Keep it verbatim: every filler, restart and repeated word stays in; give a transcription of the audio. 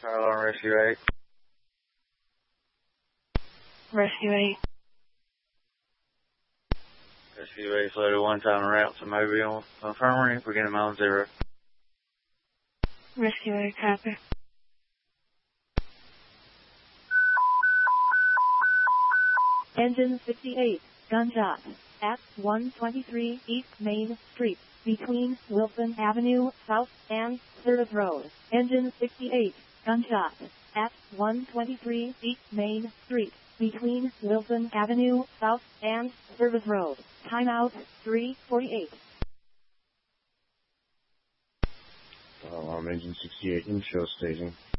Fire alarm, Rescue eight. Rescue eight. Rescue eight loaded one time en route to Mobile. Infirmary, beginning mile zero. Rescue eight, copy. Engine sixty-eight, gunshot, at one twenty-three East Main Street, between Wilson Avenue South and Service Road. Engine sixty-eight, gunshot, at one twenty-three East Main Street, between Wilson Avenue South and Service Road. Timeout three forty-eight. Fire alarm, engine sixty-eight, in show station.